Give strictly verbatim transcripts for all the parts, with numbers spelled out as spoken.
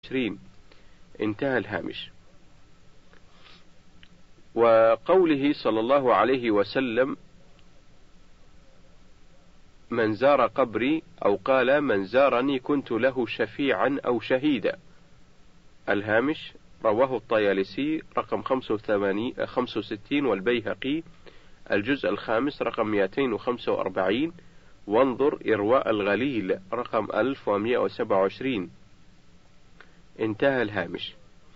وعشرين. انتهى الهامش. وقوله صلى الله عليه وسلم من زار قبري، أو قال من زارني كنت له شفيعا أو شهيدا. الهامش رواه الطيالسي رقم خمسة وستين والبيهقي الجزء الخامس رقم مئتين وخمسة وأربعين، وانظر إرواء الغليل رقم ألف ومئة وسبعة وعشرين. انتهى الهامش.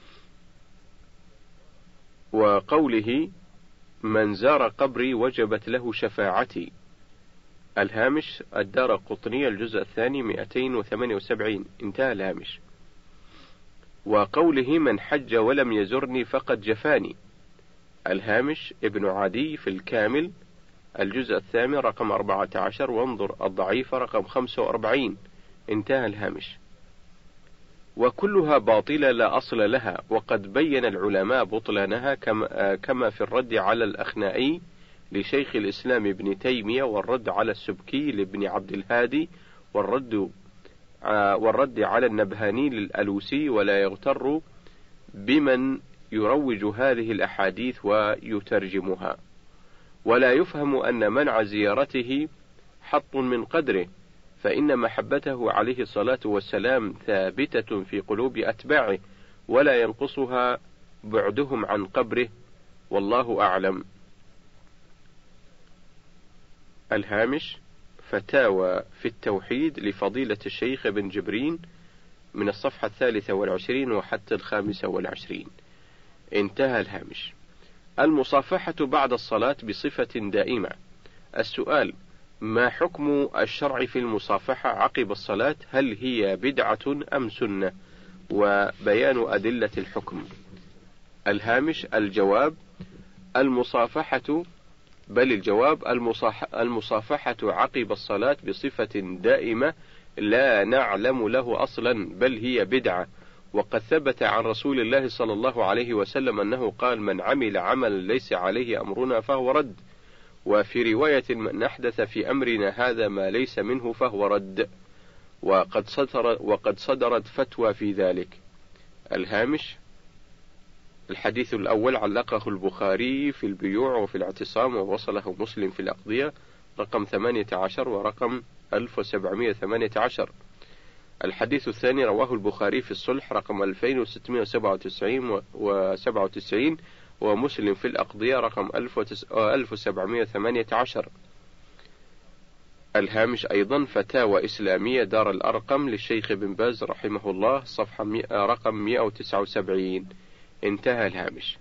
وقوله من زار قبري وجبت له شفاعتي. الهامش الدارقطني الجزء الثاني مئتين وثمانية وسبعين. انتهى الهامش. وقوله من حج ولم يزرني فقد جفاني. الهامش ابن عدي في الكامل الجزء الثامن رقم أربعة عشر، وانظر الضعيف رقم خمسة وأربعين. انتهى الهامش. وكلها باطلة لا أصل لها، وقد بين العلماء بطلانها كما, كما في الرد على الأخنائي لشيخ الإسلام ابن تيمية، والرد على السبكي لابن عبد الهادي، والرد والرد على النبهاني للألوسي. ولا يغتر بمن يروج هذه الأحاديث ويترجمها. ولا يفهم أن منع زيارته حط من قدره، فإن محبته عليه الصلاة والسلام ثابتة في قلوب أتباعه، ولا ينقصها بعدهم عن قبره، والله أعلم. الهامش فتاوى في التوحيد لفضيلة الشيخ ابن جبرين من الصفحة الثالثة والعشرين وحتى الخامسة والعشرين. انتهى الهامش. المصافحة بعد الصلاة بصفة دائمة. السؤال: ما حكم الشرع في المصافحة عقب الصلاة؟ هل هي بدعة أم سنة؟ وبيان أدلة الحكم. الهامش الجواب: المصافحة بل الجواب المصافحة عقب الصلاة بصفة دائمة لا نعلم له أصلا، بل هي بدعة. وقد ثبت عن رسول الله صلى الله عليه وسلم أنه قال: من عمل عملا ليس عليه أمرنا فهو رد. وفي رواية: من أحدث في أمرنا هذا ما ليس منه فهو رد. وقد صدر وقد صدرت فتوى في ذلك. الهامش الحديث الأول علقه البخاري في البيوع وفي الاعتصام، ووصله مسلم في الأقضية رقم ثمانية عشر ورقم ألف وسبعمئة وثمانية عشر. الحديث الثاني رواه البخاري في الصلح رقم ألفين وستمئة وسبعة وتسعين، ومسلم في الأقضية رقم ألف وسبعمئة وثمانية عشر. الهامش أيضا فتاوى إسلامية دار الأرقم للشيخ بن باز رحمه الله صفحة رقم مئة وتسعة وسبعين. انتهى الهامش.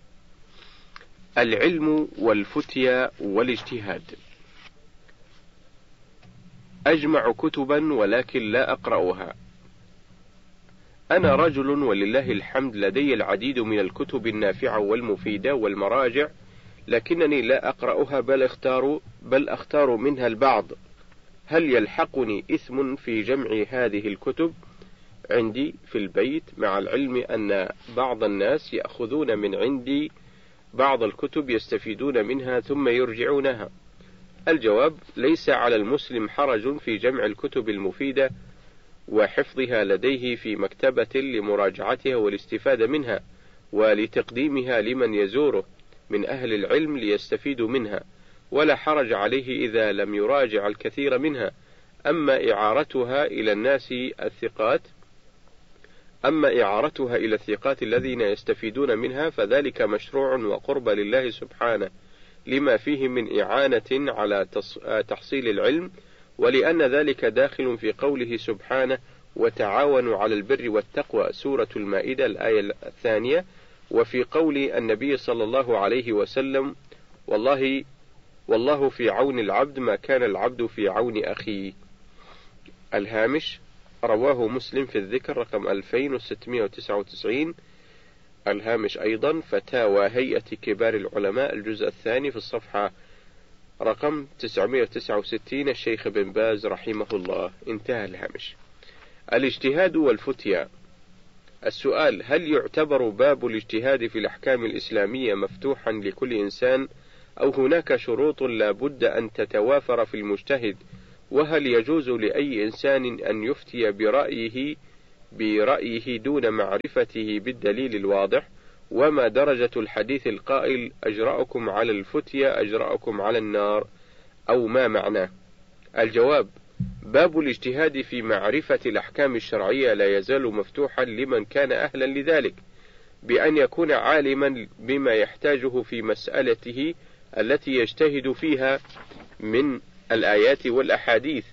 العلم والفتيا والاجتهاد. أجمع كتبا ولكن لا أقرأها. أنا رجل ولله الحمد لدي العديد من الكتب النافعة والمفيدة والمراجع، لكنني لا أقرأها بل أختار, بل أختار منها البعض. هل يلحقني إثم في جمع هذه الكتب عندي في البيت، مع العلم أن بعض الناس يأخذون من عندي بعض الكتب يستفيدون منها ثم يرجعونها؟ الجواب: ليس على المسلم حرج في جمع الكتب المفيدة وحفظها لديه في مكتبة لمراجعتها والاستفادة منها، ولتقديمها لمن يزوره من أهل العلم ليستفيدوا منها، ولا حرج عليه إذا لم يراجع الكثير منها. أما إعارتها إلى الناس الثقات أما إعارتها إلى الثقات الذين يستفيدون منها فذلك مشروع وقرب لله سبحانه، لما فيه من إعانة على تحصيل العلم، ولأن ذلك داخل في قوله سبحانه: وتعاونوا على البر والتقوى، سورة المائدة الآية الثانية، وفي قول النبي صلى الله عليه وسلم: والله والله في عون العبد ما كان العبد في عون أخيه. الهامش رواه مسلم في الذكر رقم ألفين وستمئة وتسعة وتسعين. الهامش أيضا فتاوى هيئة كبار العلماء الجزء الثاني في الصفحة رقم تسعمئة وتسعة وستين، الشيخ بن باز رحمه الله. انتهى الهامش. الاجتهاد والفتيا. السؤال: هل يعتبر باب الاجتهاد في الأحكام الإسلامية مفتوحا لكل إنسان، أو هناك شروط لا بد أن تتوافر في المجتهد؟ وهل يجوز لأي إنسان أن يفتي برأيه برأيه دون معرفته بالدليل الواضح؟ وما درجة الحديث القائل أجرأكم على الفتية أجرأكم على النار، أو ما معناه؟ الجواب: باب الاجتهاد في معرفة الأحكام الشرعية لا يزال مفتوحا لمن كان أهلا لذلك، بأن يكون عالما بما يحتاجه في مسألته التي يجتهد فيها من الآيات والأحاديث،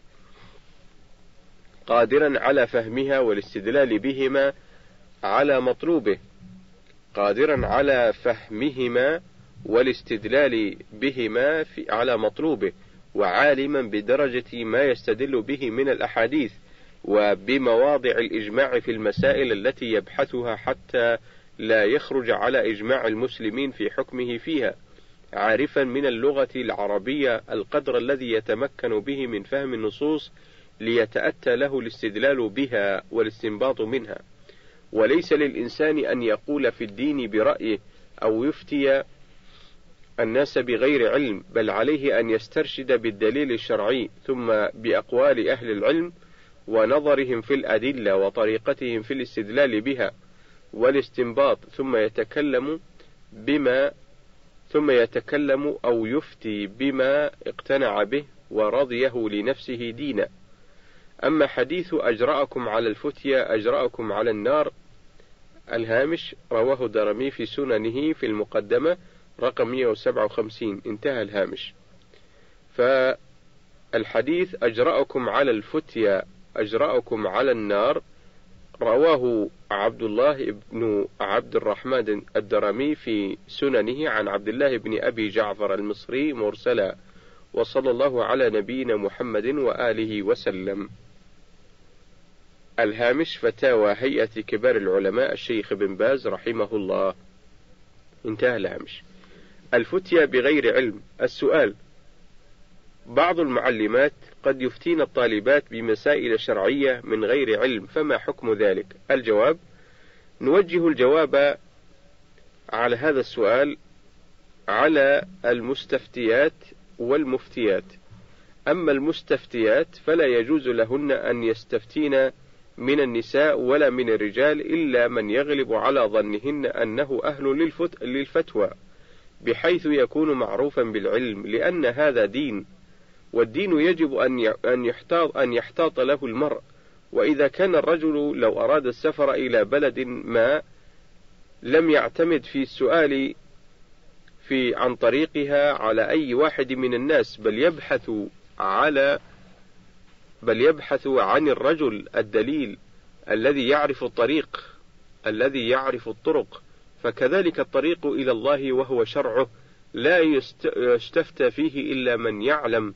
قادرا على فهمها والاستدلال بهما على مطلوبه قادرا على فهمهما والاستدلال بهما في على مطلوبه وعالما بدرجة ما يستدل به من الأحاديث وبمواضع الإجماع في المسائل التي يبحثها حتى لا يخرج على إجماع المسلمين في حكمه فيها، عارفا من اللغة العربية القدر الذي يتمكن به من فهم النصوص ليتأتى له الاستدلال بها والاستنباط منها. وليس للإنسان أن يقول في الدين برأيه أو يفتي الناس بغير علم، بل عليه أن يسترشد بالدليل الشرعي ثم بأقوال أهل العلم ونظرهم في الأدلة وطريقتهم في الاستدلال بها والاستنباط، ثم يتكلم بما ثم يتكلم أو يفتي بما اقتنع به ورضيه لنفسه دينا. أما حديث أجرأكم على الفتية أجرأكم على النار، الهامش رواه الدارمي في سننه في المقدمة رقم مئة وسبعة وخمسين، انتهى الهامش. فالحديث أجرأكم على الفتية أجرأكم على النار رواه عبد الله بن عبد الرحمن الدارمي في سننه عن عبد الله بن أبي جعفر المصري مرسلا، وصلى الله على نبينا محمد وآله وسلم. الهامش فتاوى هيئة كبار العلماء الشيخ بن باز رحمه الله، انتهى الهامش. الفتية بغير علم. السؤال: بعض المعلمات قد يفتين الطالبات بمسائل شرعية من غير علم، فما حكم ذلك؟ الجواب: نوجه الجواب على هذا السؤال على المستفتيات والمفتيات. أما المستفتيات فلا يجوز لهن أن يستفتين من النساء ولا من الرجال إلا من يغلب على ظنهن أنه أهل للفتوى، بحيث يكون معروفا بالعلم، لأن هذا دين، والدين يجب أن يحتاط أن يحتاط له المرء. وإذا كان الرجل لو أراد السفر إلى بلد ما لم يعتمد في السؤال في عن طريقها على أي واحد من الناس، بل يبحث على بل يبحث عن الرجل الدليل الذي يعرف الطريق الذي يعرف الطرق، فكذلك الطريق إلى الله وهو شرعه لا يستفتى فيه إلا من يعلم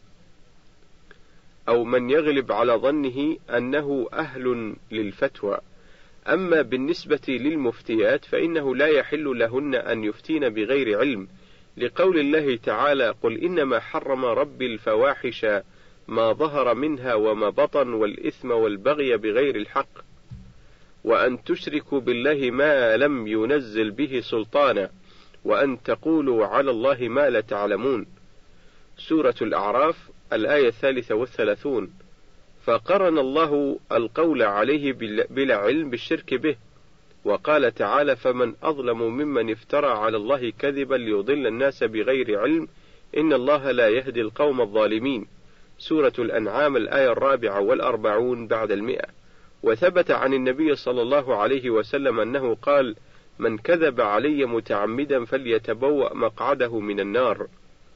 أو من يغلب على ظنه أنه أهل للفتوى. أما بالنسبة للمفتيات فإنه لا يحل لهن أن يفتين بغير علم، لقول الله تعالى: قل إنما حرم ربي الفواحش ما ظهر منها وما بطن والإثم والبغي بغير الحق وأن تشركوا بالله ما لم ينزل به سلطانا وأن تقولوا على الله ما لا تعلمون. سورة الأعراف الآية الثالثة والثلاثون. فقرن الله القول عليه بلا علم بالشرك به، وقال تعالى: فمن أظلم ممن افترى على الله كذبا ليضل الناس بغير علم إن الله لا يهدي القوم الظالمين. سورة الأنعام الآية الرابعة والأربعون بعد المئة. وثبت عن النبي صلى الله عليه وسلم أنه قال: من كذب علي متعمدا فليتبوأ مقعده من النار.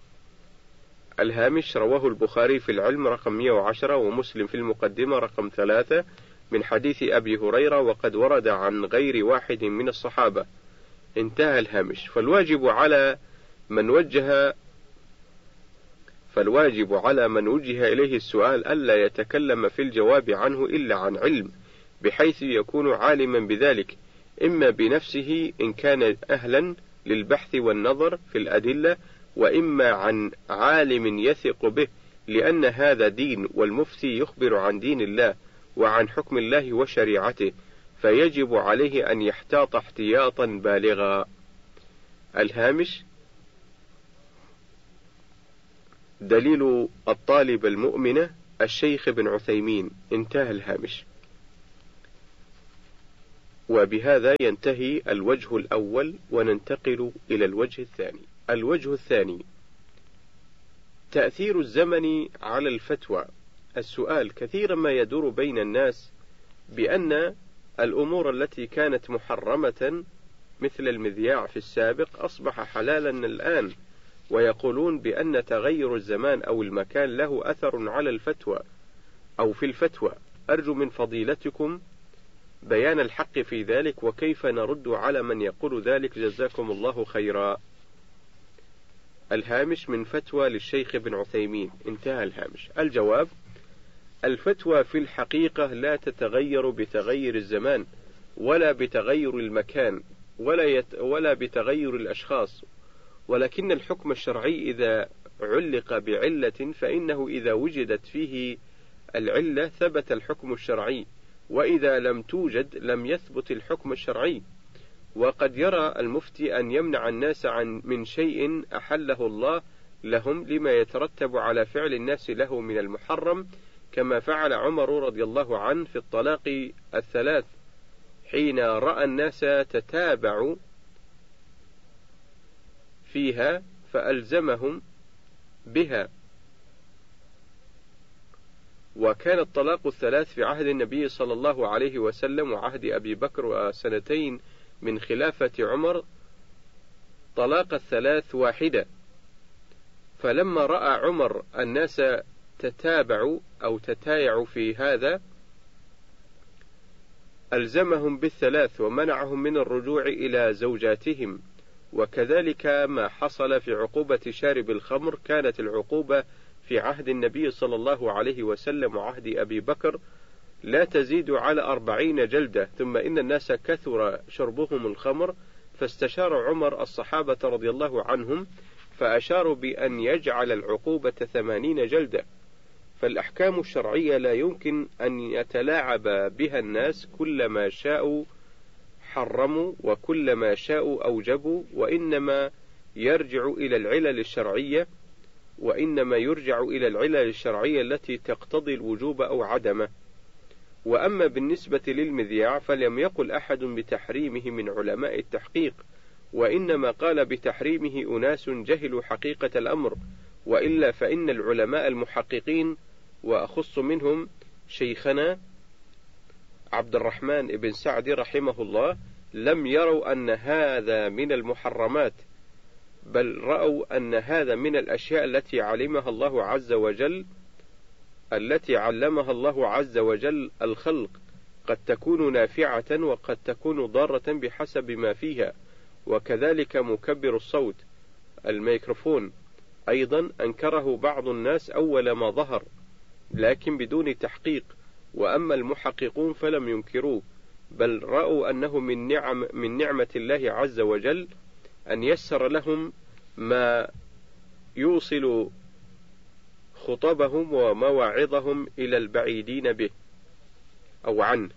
الهامش رواه البخاري في العلم رقم مئة وعشرة ومسلم في المقدمة رقم ثلاثة من حديث أبي هريرة، وقد ورد عن غير واحد من الصحابة، انتهى الهامش. فالواجب على من وجه فالواجب على من وجه إليه السؤال ألا يتكلم في الجواب عنه إلا عن علم، بحيث يكون عالما بذلك، إما بنفسه إن كان أهلا للبحث والنظر في الأدلة، وإما عن عالم يثق به، لأن هذا دين، والمفتي يخبر عن دين الله وعن حكم الله وشريعته، فيجب عليه أن يحتاط احتياطا بالغا. الهامش: دليل الطالب المؤمنة الشيخ بن عثيمين، انتهى الهامش. وبهذا ينتهي الوجه الأول، وننتقل إلى الوجه الثاني. الوجه الثاني: تأثير الزمن على الفتوى. السؤال: كثيرا ما يدور بين الناس بأن الأمور التي كانت محرمة مثل المذياع في السابق أصبح حلالا الآن، ويقولون بأن تغير الزمان أو المكان له أثر على الفتوى أو في الفتوى. أرجو من فضيلتكم بيان الحق في ذلك، وكيف نرد على من يقول ذلك، جزاكم الله خيرا. الهامش من فتوى للشيخ ابن عثيمين. انتهى الهامش. الجواب: الفتوى في الحقيقة لا تتغير بتغير الزمان، ولا بتغير المكان، ولا, يت ولا بتغير الأشخاص، ولكن الحكم الشرعي إذا علق بعلة فإنه إذا وجدت فيه العلة ثبت الحكم الشرعي، وإذا لم توجد لم يثبت الحكم الشرعي. وقد يرى المفتي أن يمنع الناس عن من شيء أحله الله لهم لما يترتب على فعل الناس له من المحرم، كما فعل عمر رضي الله عنه في الطلاق الثلاث حين رأى الناس تتابعوا فيها فألزمهم بها. وكان الطلاق الثلاث في عهد النبي صلى الله عليه وسلم وعهد أبي بكر وسنتين من خلافة عمر طلاق الثلاث واحدة. فلما رأى عمر الناس تتابعوا أو تتايعوا في هذا ألزمهم بالثلاث ومنعهم من الرجوع إلى زوجاتهم. وكذلك ما حصل في عقوبة شارب الخمر، كانت العقوبة في عهد النبي صلى الله عليه وسلم وعهد أبي بكر لا تزيد على أربعين جلدة، ثم إن الناس كثر شربهم الخمر، فاستشار عمر الصحابة رضي الله عنهم فأشاروا بأن يجعل العقوبة ثمانين جلدة. فالأحكام الشرعية لا يمكن أن يتلاعب بها الناس، كل ما شاءوا حرموا وكل ما شاءوا أوجبوا، وإنما يرجع إلى العلل الشرعية وإنما يرجع إلى العلل الشرعية التي تقتضي الوجوب أو عدمه. وأما بالنسبة للمذياع فلم يقل أحد بتحريمه من علماء التحقيق، وإنما قال بتحريمه أناس جهلوا حقيقة الأمر، وإلا فإن العلماء المحققين، وأخص منهم شيخنا عبد الرحمن بن سعدي رحمه الله، لم يروا أن هذا من المحرمات، بل رأوا أن هذا من الأشياء التي علمها الله عز وجل التي علمها الله عز وجل الخلق، قد تكون نافعة وقد تكون ضارة بحسب ما فيها. وكذلك مكبر الصوت الميكروفون أيضا أنكره بعض الناس أول ما ظهر لكن بدون تحقيق، وأما المحققون فلم ينكروه، بل رأوا أنه من نعم من نعمة الله عز وجل أن يسر لهم ما يوصل خطبهم ومواعظهم إلى البعيدين به أو عنه.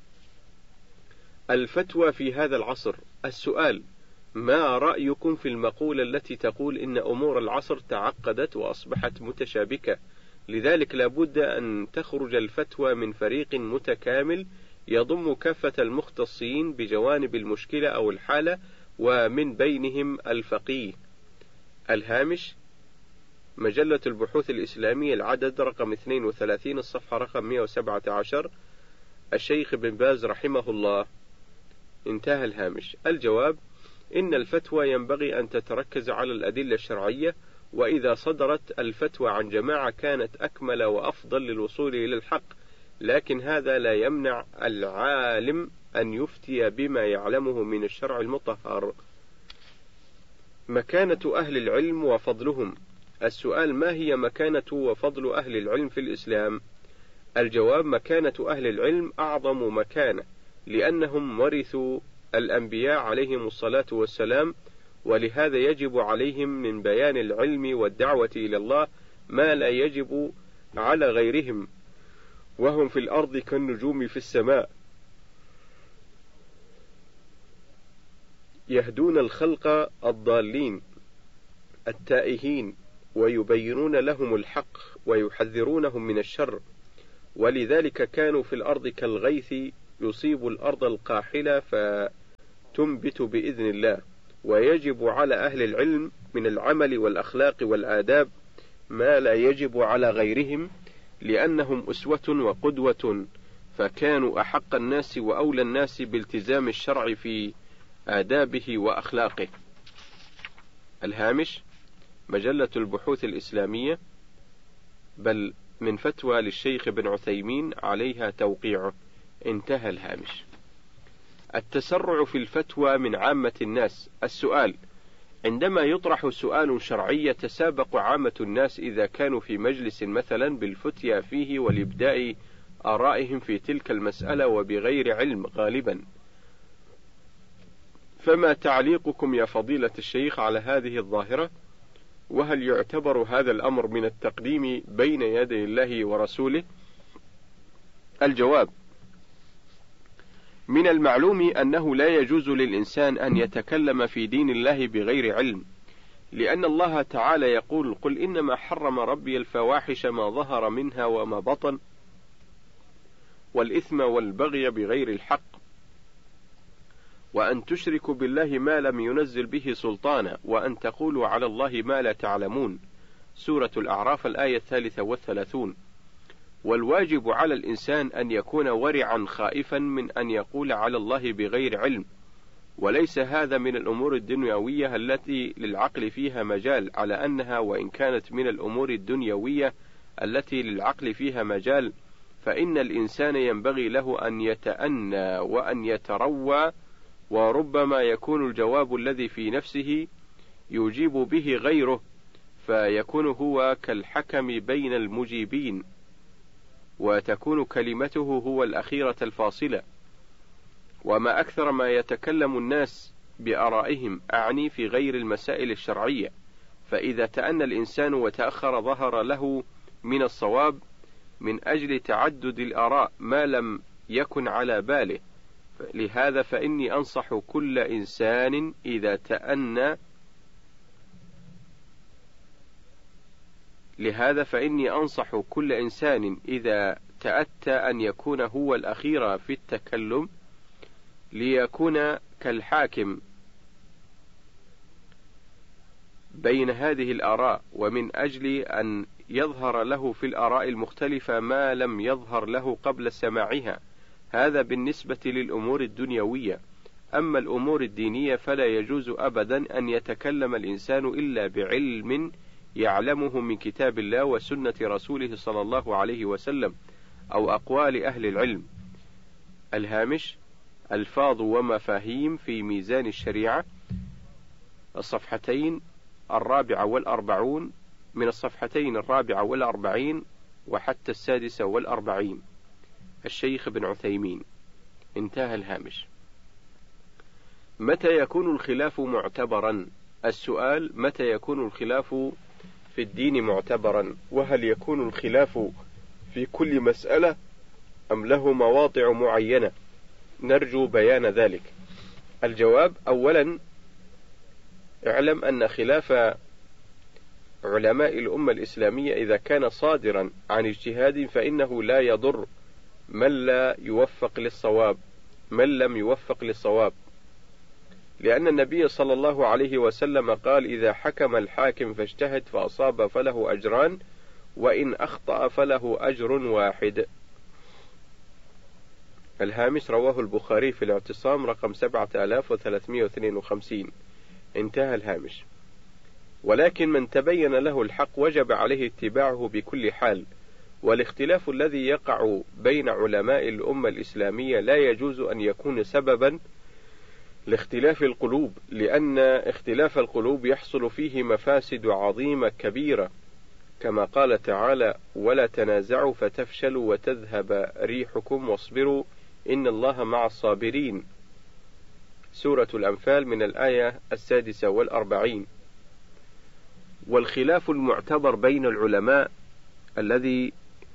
الفتوى في هذا العصر. السؤال: ما رأيكم في المقولة التي تقول إن أمور العصر تعقدت وأصبحت متشابكة، لذلك لابد أن تخرج الفتوى من فريق متكامل يضم كافة المختصين بجوانب المشكلة أو الحالة، ومن بينهم الفقيه. الهامش: مجلة البحوث الإسلامية، العدد رقم اثنين وثلاثين، الصفحة رقم مئة وسبعة عشر، الشيخ بن باز رحمه الله. انتهى الهامش. الجواب: إن الفتوى ينبغي أن تتركز على الأدلة الشرعية، وإذا صدرت الفتوى عن جماعة كانت أكمل وأفضل للوصول إلى الحق، لكن هذا لا يمنع العالم أن يفتي بما يعلمه من الشرع المطهر. مكانة أهل العلم وفضلهم. السؤال: ما هي مكانة وفضل أهل العلم في الإسلام؟ الجواب: مكانة أهل العلم أعظم مكانة، لأنهم ورثوا الأنبياء عليهم الصلاة والسلام، ولهذا يجب عليهم من بيان العلم والدعوة إلى الله ما لا يجب على غيرهم، وهم في الأرض كالنجوم في السماء، يهدون الخلق الضالين التائهين، ويبينون لهم الحق ويحذرونهم من الشر، ولذلك كانوا في الأرض كالغيث يصيب الأرض القاحلة فتنبت بإذن الله. ويجب على أهل العلم من العمل والأخلاق والآداب ما لا يجب على غيرهم، لأنهم أسوة وقدوة، فكانوا أحق الناس وأولى الناس بالتزام الشرع في آدابه وأخلاقه. الهامش: مجلة البحوث الإسلامية، بل من فتوى للشيخ ابن عثيمين عليها توقيعه. انتهى الهامش. التسرع في الفتوى من عامة الناس. السؤال: عندما يطرح سؤال شرعي يتسابق عامة الناس إذا كانوا في مجلس مثلا بالفتيا فيه والإبداء آرائهم في تلك المسألة وبغير علم غالبا، فما تعليقكم يا فضيلة الشيخ على هذه الظاهرة؟ وهل يعتبر هذا الأمر من التقديم بين يدي الله ورسوله؟ الجواب: من المعلوم أنه لا يجوز للإنسان أن يتكلم في دين الله بغير علم، لأن الله تعالى يقول: قل إنما حرم ربي الفواحش ما ظهر منها وما بطن والإثم والبغي بغير الحق وأن تشركوا بالله ما لم ينزل به سلطانا وأن تقولوا على الله ما لا تعلمون. سورة الأعراف الآية الثالثة والثلاثون. والواجب على الإنسان أن يكون ورعا خائفا من أن يقول على الله بغير علم، وليس هذا من الأمور الدنيوية التي للعقل فيها مجال، على أنها وإن كانت من الأمور الدنيوية التي للعقل فيها مجال، فإن الإنسان ينبغي له أن يتأنى وأن يتروى، وربما يكون الجواب الذي في نفسه يجيب به غيره، فيكون هو كالحكم بين المجيبين، وتكون كلمته هو الأخيرة الفاصلة. وما أكثر ما يتكلم الناس بآرائهم، أعني في غير المسائل الشرعية، فإذا تأنى الإنسان وتأخر ظهر له من الصواب من أجل تعدد الآراء ما لم يكن على باله. لهذا فإني أنصح كل إنسان إذا تأنى لهذا فإني أنصح كل إنسان إذا تأتى أن يكون هو الأخير في التكلم، ليكون كالحاكم بين هذه الآراء، ومن أجل أن يظهر له في الآراء المختلفة ما لم يظهر له قبل سماعها. هذا بالنسبة للأمور الدنيوية. أما الأمور الدينية فلا يجوز أبدا أن يتكلم الإنسان إلا بعلم يعلمه من كتاب الله وسنة رسوله صلى الله عليه وسلم أو أقوال أهل العلم. الهامش: ألفاظ ومفاهيم في ميزان الشريعة، الصفحتين الرابعة والأربعون، من الصفحتين الرابعة والأربعين وحتى السادسة والأربعين. الشيخ ابن عثيمين. انتهى الهامش. متى يكون الخلاف معتبرا؟ السؤال: متى يكون الخلاف في الدين معتبرا؟ وهل يكون الخلاف في كل مسألة أم له مواضع معينة؟ نرجو بيان ذلك. الجواب: أولا، اعلم أن خلاف علماء الأمة الإسلامية إذا كان صادرا عن اجتهاد فإنه لا يضر من لا يوفق للصواب من لم يوفق للصواب، لأن النبي صلى الله عليه وسلم قال: إذا حكم الحاكم فاجتهد فأصاب فله أجران، وإن أخطأ فله أجر واحد. الهامش: رواه البخاري في الاعتصام رقم سبعة آلاف وثلاثمائة واثنين وخمسين. انتهى الهامش. ولكن من تبين له الحق وجب عليه اتباعه بكل حال، والاختلاف الذي يقع بين علماء الأمة الإسلامية لا يجوز أن يكون سببا لاختلاف القلوب، لأن اختلاف القلوب يحصل فيه مفاسد عظيمة كبيرة، كما قال تعالى: ولا تنازعوا فتفشلوا وتذهب ريحكم واصبروا إن الله مع الصابرين. سورة الأنفال من الآية السادسة والأربعين. والخلاف المعتبر بين العلماء الذي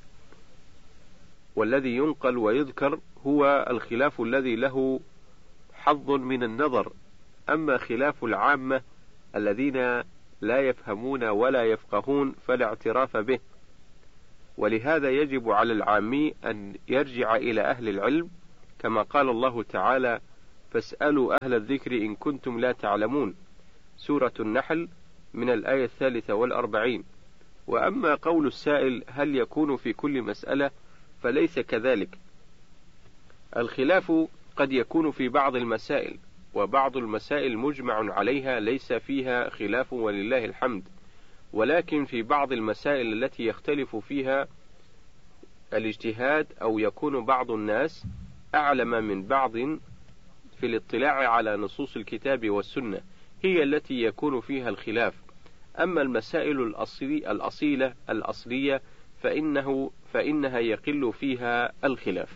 والذي ينقل ويذكر هو الخلاف الذي له حظ من النظر، أما خلاف العامة الذين لا يفهمون ولا يفقهون فلا اعتراف به. ولهذا يجب على العامي أن يرجع إلى أهل العلم كما قال الله تعالى: فاسألوا أهل الذكر إن كنتم لا تعلمون، سورة النحل من الآية الثالثة والأربعين. وأما قول السائل هل يكون في كل مسألة، فليس كذلك. الخلاف قد يكون في بعض المسائل، وبعض المسائل مجمع عليها ليس فيها خلاف ولله الحمد، ولكن في بعض المسائل التي يختلف فيها الاجتهاد، أو يكون بعض الناس أعلم من بعض في الاطلاع على نصوص الكتاب والسنة، هي التي يكون فيها الخلاف. أما المسائل الأصلي الأصيلة الأصلية فإنه فإنها يقل فيها الخلاف.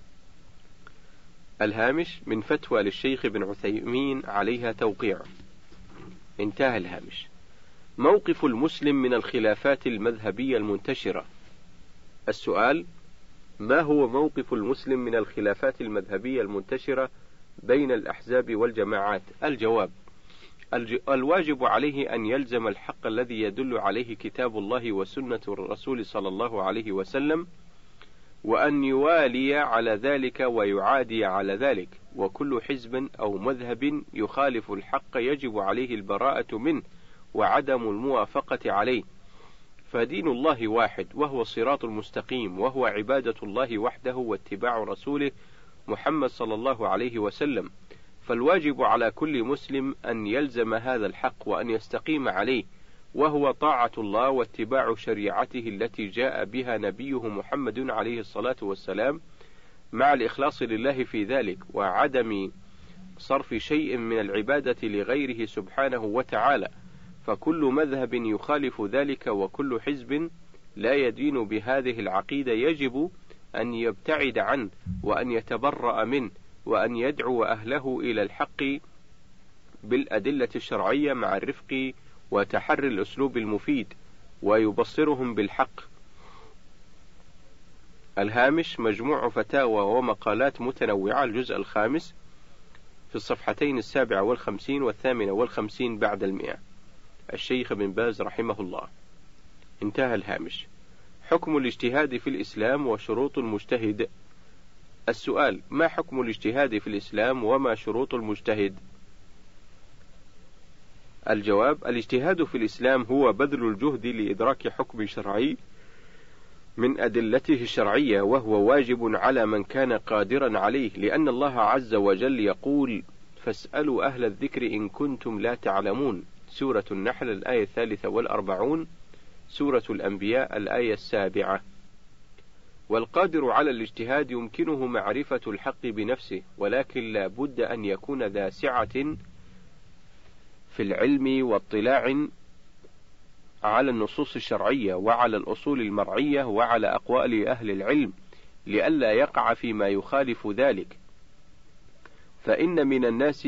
الهامش من فتوى للشيخ ابن عثيمين عليها توقيع. انتهى الهامش. موقف المسلم من الخلافات المذهبية المنتشرة. السؤال: ما هو موقف المسلم من الخلافات المذهبية المنتشرة بين الأحزاب والجماعات؟ الجواب: الواجب عليه أن يلزم الحق الذي يدل عليه كتاب الله وسنة الرسول صلى الله عليه وسلم، وأن يوالي على ذلك ويعادي على ذلك، وكل حزب أو مذهب يخالف الحق يجب عليه البراءة منه وعدم الموافقة عليه، فدين الله واحد وهو الصراط المستقيم، وهو عبادة الله وحده واتباع رسوله محمد صلى الله عليه وسلم. فالواجب على كل مسلم أن يلزم هذا الحق وأن يستقيم عليه، وهو طاعة الله واتباع شريعته التي جاء بها نبيه محمد عليه الصلاة والسلام، مع الإخلاص لله في ذلك، وعدم صرف شيء من العبادة لغيره سبحانه وتعالى. فكل مذهب يخالف ذلك وكل حزب لا يدين بهذه العقيدة يجب أن يبتعد عنه وأن يتبرأ منه، وأن يدعو أهله إلى الحق بالأدلة الشرعية مع الرفق وتحري الأسلوب المفيد، ويبصرهم بالحق. الهامش مجموع فتاوى ومقالات متنوعة، الجزء الخامس، في الصفحتين السابعة والخمسين والثامنة والخمسين بعد المئة، الشيخ بن باز رحمه الله. انتهى الهامش. حكم الاجتهاد في الإسلام وشروط المجتهد. السؤال: ما حكم الاجتهاد في الإسلام وما شروط المجتهد؟ الجواب: الاجتهاد في الإسلام هو بذل الجهد لإدراك حكم شرعي من أدلته الشرعية، وهو واجب على من كان قادرا عليه، لأن الله عز وجل يقول: فاسألوا أهل الذكر إن كنتم لا تعلمون، سورة النحل الآية الثالثة والأربعون، سورة الأنبياء الآية السابعة. والقادر على الاجتهاد يمكنه معرفة الحق بنفسه، ولكن لا بد أن يكون ذا سعة في العلم واطلاع على النصوص الشرعية وعلى الأصول المرعية وعلى أقوال أهل العلم، لئلا يقع فيما يخالف ذلك. فإن من الناس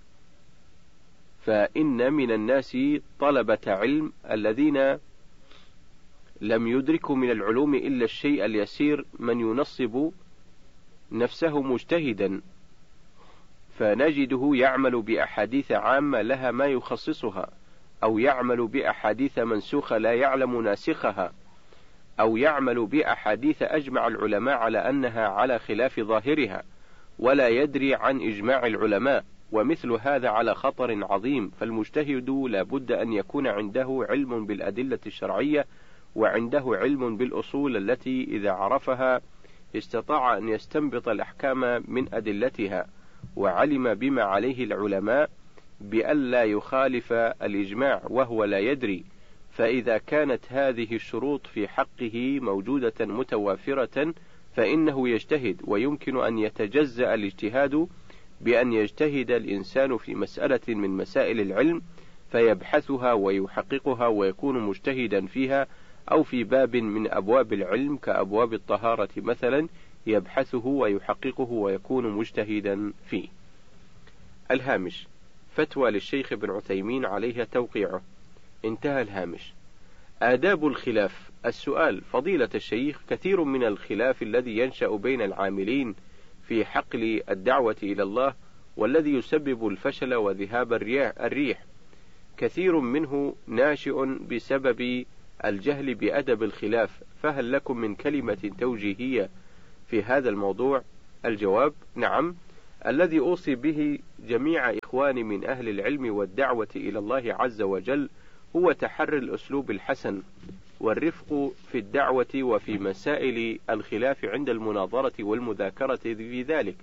فإن من الناس طلبة علم الذين لم يدركوا من العلوم إلا الشيء اليسير، من ينصب نفسه مجتهدا فنجده يعمل بأحاديث عامة لها ما يخصصها، أو يعمل بأحاديث منسوخة لا يعلم ناسخها، أو يعمل بأحاديث أجمع العلماء على أنها على خلاف ظاهرها ولا يدري عن إجماع العلماء، ومثل هذا على خطر عظيم. فالمجتهد لا بد أن يكون عنده علم بالأدلة الشرعية، وعنده علم بالأصول التي إذا عرفها استطاع أن يستنبط الأحكام من أدلتها، وعلم بما عليه العلماء بألا يخالف الإجماع وهو لا يدري. فإذا كانت هذه الشروط في حقه موجودة متوافرة فإنه يجتهد، ويمكن أن يتجزأ الاجتهاد بأن يجتهد الإنسان في مسألة من مسائل العلم فيبحثها ويحققها ويكون مجتهدا فيها، أو في باب من أبواب العلم كأبواب الطهارة مثلا يبحثه ويحققه ويكون مجتهدا فيه. الهامش فتوى للشيخ ابن عثيمين عليها توقيعه. انتهى الهامش. آداب الخلاف. السؤال: فضيلة الشيخ، كثير من الخلاف الذي ينشأ بين العاملين في حقل الدعوة إلى الله والذي يسبب الفشل وذهاب الريح كثير منه ناشئ بسبب الجهل بأدب الخلاف، فهل لكم من كلمة توجيهية في هذا الموضوع؟ الجواب: نعم، الذي أوصي به جميع إخواني من أهل العلم والدعوة إلى الله عز وجل هو تحري الأسلوب الحسن والرفق في الدعوة وفي مسائل الخلاف عند المناظرة والمذاكرة في ذلك،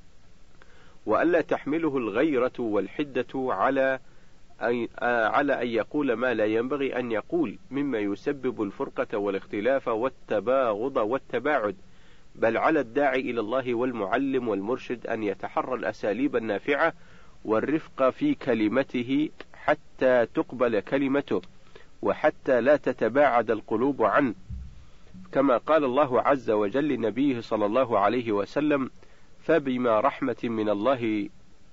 وألا تحمله الغيرة والحدة على أن على أن يقول ما لا ينبغي أن يقول مما يسبب الفرقة والاختلاف والتباغض والتباعد، بل على الداعي إلى الله والمعلم والمرشد أن يتحرى الأساليب النافعة والرفق في كلمته حتى تقبل كلمته وحتى لا تتباعد القلوب عنه، كما قال الله عز وجل لنبيه صلى الله عليه وسلم: فبما رحمة من الله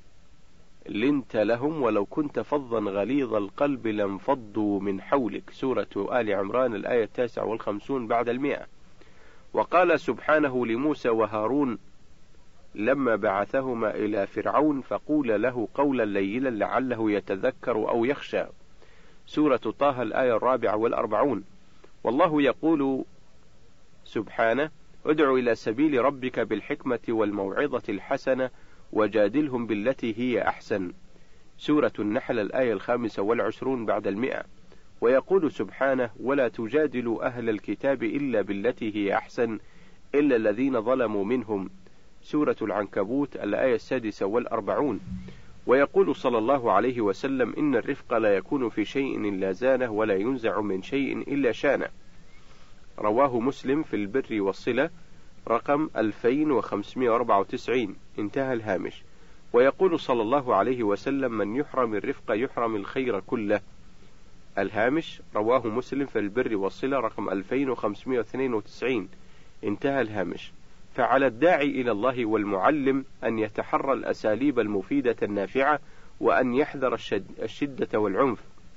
لنت لهم ولو كنت فظا غليظ القلب لانفضوا من حولك. سورة آل عمران الآية التاسعة والخمسون بعد المئة. وقال سبحانه لموسى وهارون لما بعثهما إلى فرعون: فقول له قولا لينا لعله يتذكر أو يخشى. سورة طه الآية الرابعة والأربعون. والله يقول سبحانه: ادع إلى سبيل ربك بالحكمة والموعظة الحسنة وجادلهم بالتي هي أحسن. سورة النحل الآية الخامسة والعشرون بعد المئة. ويقول سبحانه: ولا تجادلوا أهل الكتاب إلا بالتي هي أحسن إلا الذين ظلموا منهم. سورة العنكبوت الآية السادسة والأربعون. ويقول صلى الله عليه وسلم: إن الرفق لا يكون في شيء إلا زانه ولا ينزع من شيء إلا شانه. رواه مسلم في البر والصلة رقم ألفين وخمسمائة وأربعة وتسعين. انتهى الهامش. ويقول صلى الله عليه وسلم: من يحرم الرفق يحرم الخير كله. الهامش. رواه مسلم في البر والصلة رقم ألفين وخمسمائة واثنين وتسعين. انتهى الهامش. فعلى الداعي إلى الله والمعلم أن يتحرى الأساليب المفيدة النافعة وأن يحذر الشدة والعنف،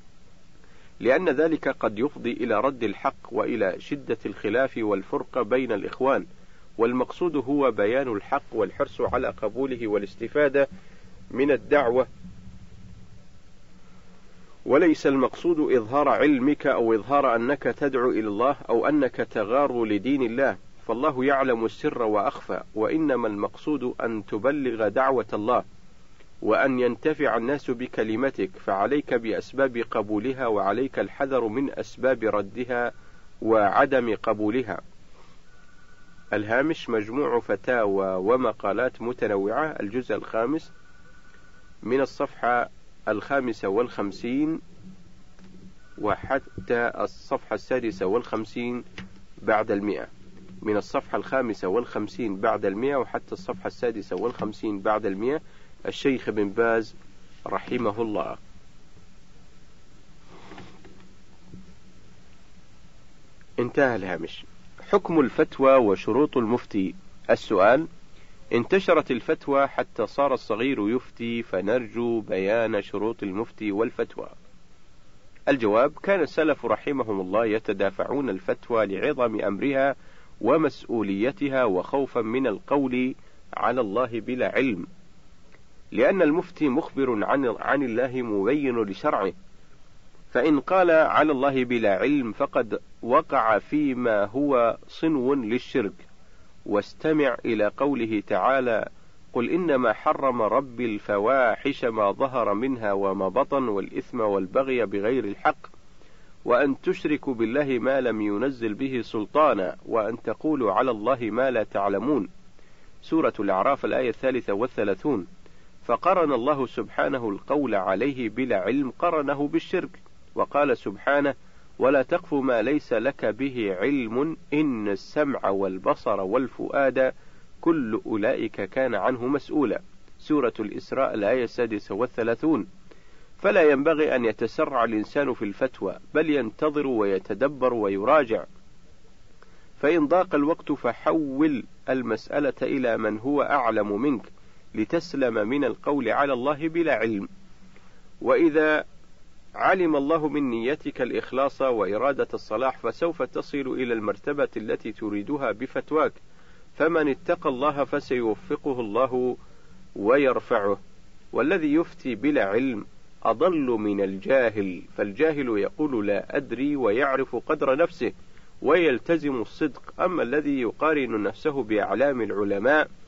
لأن ذلك قد يفضي إلى رد الحق وإلى شدة الخلاف والفرقة بين الإخوان، والمقصود هو بيان الحق والحرص على قبوله والاستفادة من الدعوة، وليس المقصود إظهار علمك أو إظهار أنك تدعو إلى الله أو أنك تغار لدين الله، فالله يعلم السر وأخفى، وإنما المقصود أن تبلغ دعوة الله وأن ينتفع الناس بكلمتك، فعليك بأسباب قبولها وعليك الحذر من أسباب ردها وعدم قبولها. الهامش. مجموع فتاوى ومقالات متنوعة، الجزء الخامس، من الصفحة الخامسة والخمسين وحتى الصفحة السادسة والخمسين بعد المئة. من الصفحة الخامسة والخمسين بعد المئة وحتى الصفحة السادسة والخمسين بعد المئة، الشيخ بن باز رحمه الله. انتهى الهامش. حكم الفتوى وشروط المفتي. السؤال: انتشرت الفتوى حتى صار الصغير يفتي، فنرجو بيان شروط المفتي والفتوى. الجواب: كان السلف رحمهم الله يتدافعون الفتوى لعظم أمرها ومسؤوليتها وخوفا من القول على الله بلا علم، لأن المفتي مخبر عن, عن الله مبين لشرعه، فإن قال على الله بلا علم فقد وقع فيما هو صنو للشرك. واستمع إلى قوله تعالى: قل إنما حرم ربي الفواحش ما ظهر منها وما بطن والإثم والبغي بغير الحق وأن تشركوا بالله ما لم ينزل به سلطانا وأن تقولوا على الله ما لا تعلمون. سورة الأعراف الآية الثالثة والثلاثون. فقرن الله سبحانه القول عليه بلا علم قرنه بالشرك، وقال سبحانه: ولا تقف ما ليس لك به علم إن السمع والبصر والفؤاد كل أولئك كان عنه مسؤولا. سورة الإسراء الآية السادسة والثلاثون. فلا ينبغي أن يتسرع الإنسان في الفتوى، بل ينتظر ويتدبر ويراجع، فإن ضاق الوقت فحول المسألة إلى من هو أعلم منك لتسلم من القول على الله بلا علم. وإذا علم الله من نيتك الإخلاص وإرادة الصلاح فسوف تصل إلى المرتبة التي تريدها بفتواك، فمن اتقى الله فسيوفقه الله ويرفعه. والذي يفتي بلا علم أضل من الجاهل، فالجاهل يقول لا أدري ويعرف قدر نفسه ويلتزم الصدق، أما الذي يقارن نفسه بأعلام العلماء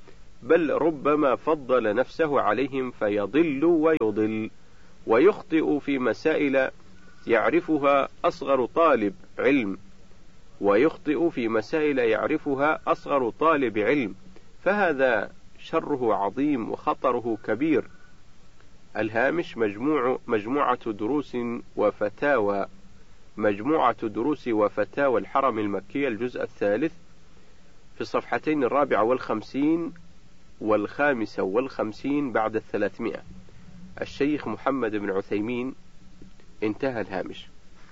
بل ربما فضل نفسه عليهم فيضل ويضل، ويخطئ في مسائل يعرفها أصغر طالب علم ويخطئ في مسائل يعرفها أصغر طالب علم، فهذا شره عظيم وخطره كبير. الهامش مجموع مجموعة دروس وفتاوى مجموعة دروس وفتاوى الحرم المكي الجزء الثالث في الصفحتين الرابعة والخمسين والخامسة والخمسين بعد الثلاثمائة، الشيخ محمد بن عثيمين. انتهى الهامش.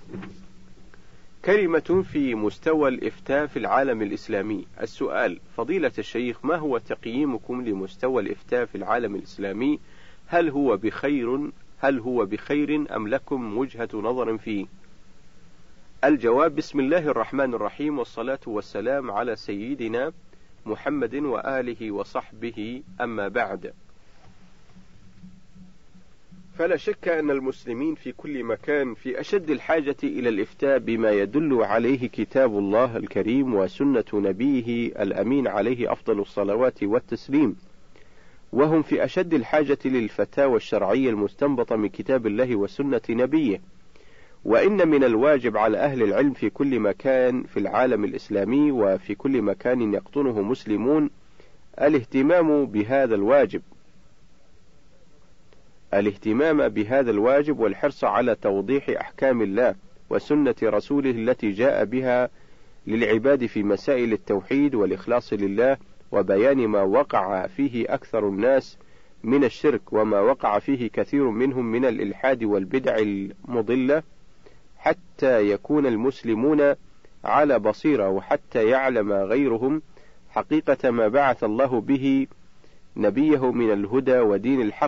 كلمة في مستوى الإفتاء في العالم الإسلامي. السؤال: فضيلة الشيخ، ما هو تقييمكم لمستوى الإفتاء في العالم الإسلامي؟ هل هو بخير هل هو بخير أم لكم وجهة نظر فيه؟ الجواب: بسم الله الرحمن الرحيم، والصلاة والسلام على سيدنا محمد وآله وصحبه، أما بعد. فلا شك أن المسلمين في كل مكان في أشد الحاجة إلى الإفتاء بما يدل عليه كتاب الله الكريم وسنة نبيه الأمين عليه أفضل الصلوات والتسليم، وهم في أشد الحاجة للفتاوى الشرعية المستنبطة من كتاب الله وسنة نبيه. وإن من الواجب على أهل العلم في كل مكان في العالم الإسلامي وفي كل مكان يقطنه مسلمون الاهتمام بهذا الواجب الاهتمام بهذا الواجب والحرص على توضيح أحكام الله وسنة رسوله التي جاء بها للعباد في مسائل التوحيد والإخلاص لله، وبيان ما وقع فيه أكثر الناس من الشرك وما وقع فيه كثير منهم من الإلحاد والبدع المضلة، حتى يكون المسلمون على بصيرة، وحتى يعلم غيرهم حقيقة ما بعث الله به نبيه من الهدى ودين الحق.